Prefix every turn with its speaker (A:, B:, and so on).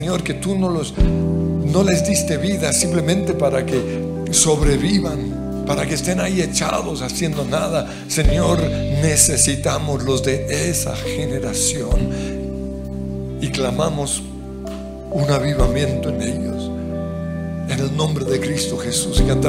A: Señor, que tú no les diste vida simplemente para que sobrevivan, para que estén ahí echados haciendo nada. Señor, necesitamos los de esa generación y clamamos un avivamiento en ellos, en el nombre de Cristo Jesús. Y cantamos.